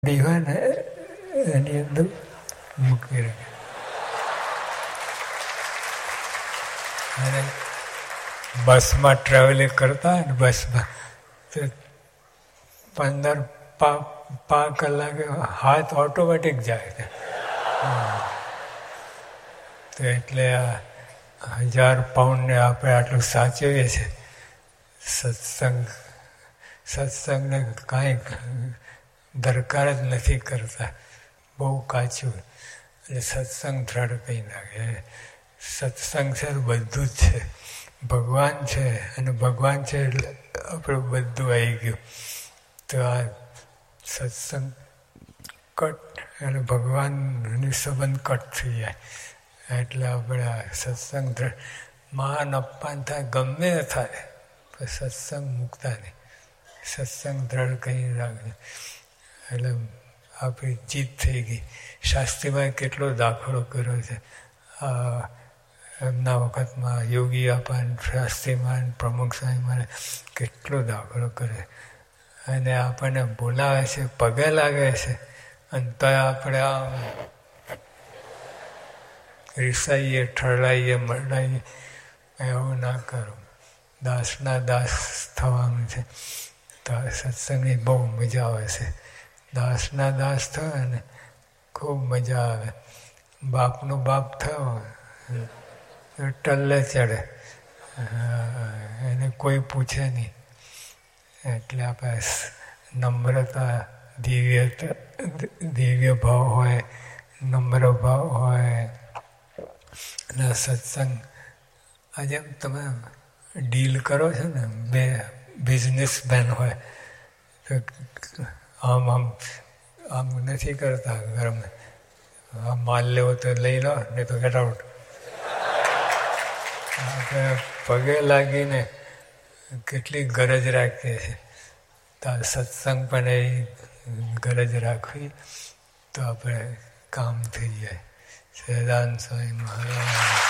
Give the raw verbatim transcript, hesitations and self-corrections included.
હોય ને એની અંદર મૂકી રાખે. અને બસમાં ટ્રાવેલિંગ કરતા હોય ને બસમાં તો પંદર પા પાંચ કલાકે હાથ ઓટોમેટિક જાય છે. તો એટલે આ હજાર પાઉન્ડને આપણે આટલું સાચવીએ છીએ. સત્સંગ સત્સંગને કાંઈ દરકાર જ નથી કરતા, બહુ કાચું. એટલે સત્સંગ દ્રઢ કહી નાખે. સત્સંગ છે બધું જ છે, ભગવાન છે, અને ભગવાન છે એટલે આપણું બધું આવી ગયું. તો આ સત્સંગ કટ અને ભગવાનની સંબંધ કટ થઈ જાય. એટલે આપણે આ સત્સંગ દ્રઢ માન અપમાન થાય, ગમે થાય, પણ સત્સંગ મૂકતા નહીં. સત્સંગ દ્રઢ કહી રાખે. એટલે આપણી જીત થઈ ગઈ. શાસ્ત્રીમાં કેટલો દાખલો કર્યો છે. આ એમના વખતમાં યોગી અપાન શાસ્ત્રીમાં પ્રમુખ સ્વામીમાં કેટલો દાખલો કરે. અને આપણને બોલાવે છે, પગે લાગે છે, અને તો આપણે આમ રીસાઈએ, ઠરડાઈએ, મરડાઈએ. એવું ના કરો. દાસના દાસ થવાનું છે. તો સત્સંગની બહુ મજા આવે છે. દાસના દાસ થયો ને ખૂબ મજા આવે. બાપનો બાપ થયો ટલ્લે ચડે, એને કોઈ પૂછે નહીં. એટલે આપણે નમ્રતા, દિવ્યતા, દિવ્ય ભાવ હોય, નમ્ર ભાવ હોય. અને સત્સંગ આજે તમે ડીલ કરો છો ને, બે બિઝનેસમેન હોય તો આમ આમ આમ નથી કરતા ઘરમાં. આ માલ લેવો તો લઈ લો, નહીં તો ગેટ આઉટ. આપણે પગે લાગીને કેટલી ગરજ રાખીએ છીએ. તો સત્સંગ પણ એ ગરજ રાખવી તો આપણે કામ થઈ જાય. સહજાનંદ સ્વામી મહારાજ.